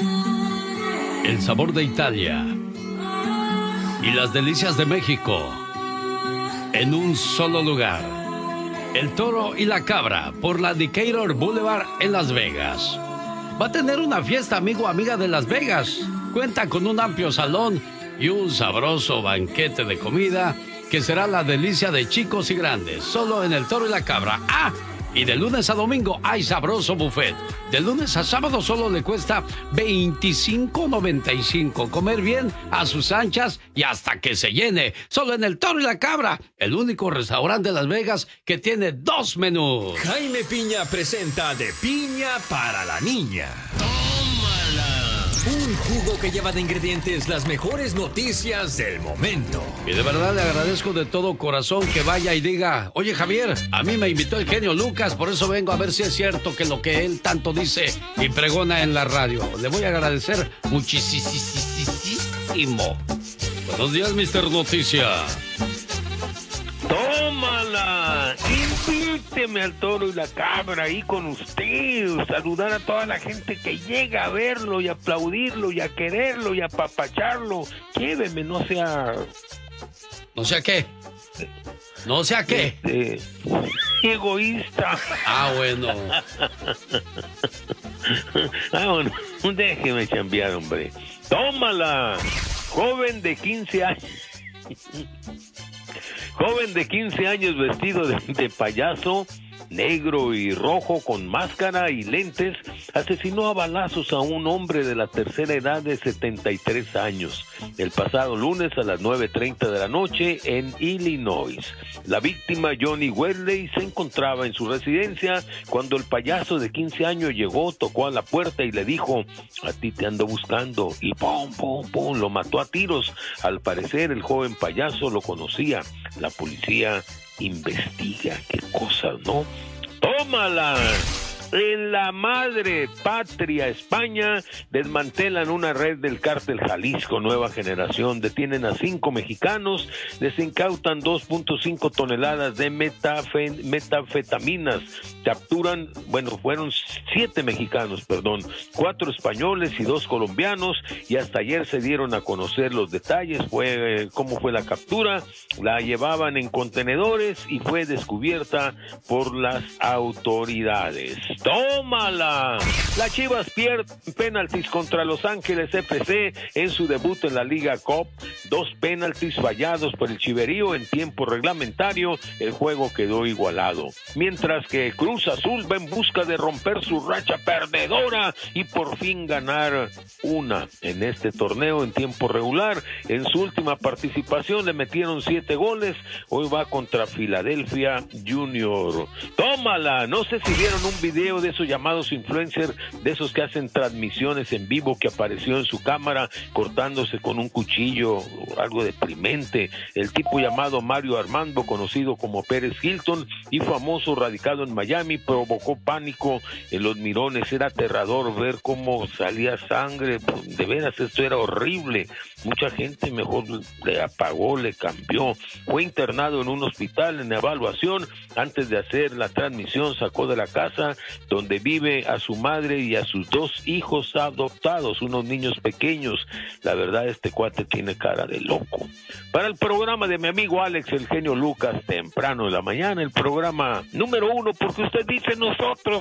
El sabor de Italia y las delicias de México en un solo lugar. El Toro y la Cabra por la Decatur Boulevard en Las Vegas. Va a tener una fiesta, amigo o amiga de Las Vegas. Cuenta con un amplio salón y un sabroso banquete de comida que será la delicia de chicos y grandes, solo en el Toro y la Cabra. ¡Ah! Y de lunes a domingo hay sabroso buffet. De lunes a sábado solo le cuesta $25.95. Comer bien a sus anchas y hasta que se llene. Solo en el Toro y la Cabra, el único restaurante de Las Vegas que tiene 2 menús. Jaime Piña presenta De Piña para la Niña. Un jugo que lleva de ingredientes las mejores noticias del momento. Y de verdad le agradezco de todo corazón que vaya y diga: oye, Javier, a mí me invitó el genio Lucas, por eso vengo a ver si es cierto que lo que él tanto dice y pregona en la radio. Le voy a agradecer muchísimo. Buenos días, Mr. Noticia. ¡Tómala! Invíteme al Toro y la Cabra ahí con usted. Saludar a toda la gente que llega a verlo y aplaudirlo y a quererlo y a apapacharlo. Lléveme, no sea... ¿No sea qué? ¿No sea qué? Egoísta. Ah, bueno. Bueno, déjeme chambear, hombre. ¡Tómala! Joven de 15 años... Joven de 15 años vestido de payaso, negro y rojo con máscara y lentes, asesinó a balazos a un hombre de la tercera edad de 73 años el pasado lunes a las 9:30 de la noche en Illinois. La víctima, Johnny Wesley, se encontraba en su residencia cuando el payaso de 15 años llegó, tocó a la puerta y le dijo: a ti te ando buscando, y pum, pum, pum, lo mató a tiros. Al parecer el joven payaso lo conocía. La policía investiga. Qué cosa, ¿no? ¡Tómala! En la madre patria, España, desmantelan una red del cártel Jalisco Nueva Generación. Detienen a 5 mexicanos, les incautan 2.5 toneladas de metafetaminas. Capturan, fueron 7 mexicanos, 4 españoles y 2 colombianos, y hasta ayer se dieron a conocer los detalles, cómo fue la captura. La llevaban en contenedores y fue descubierta por las autoridades. ¡Tómala! Las Chivas pierden penaltis contra Los Ángeles FC en su debut en la Liga Cup. 2 penaltis fallados por el Chiverío en tiempo reglamentario. El juego quedó igualado. Mientras que Cruz Azul va en busca de romper su racha perdedora y por fin ganar una en este torneo en tiempo regular. En su última participación le metieron 7 goles. Hoy va contra Philadelphia Junior. ¡Tómala! No sé si vieron un video de esos llamados influencers, de esos que hacen transmisiones en vivo, que apareció en su cámara cortándose con un cuchillo, algo deprimente. El tipo llamado Mario Armando, conocido como Pérez Hilton y famoso, radicado en Miami, provocó pánico en los mirones. Era aterrador ver cómo salía sangre. De veras, esto era horrible. Mucha gente mejor le apagó, le cambió. Fue internado en un hospital en evaluación. Antes de hacer la transmisión sacó de la casa donde vive a su madre y a sus 2 hijos adoptados, unos niños pequeños. La verdad, este cuate tiene cara de loco. Para el programa de mi amigo Alex, el genio Lucas, temprano en la mañana, el programa número 1, porque usted dice nosotros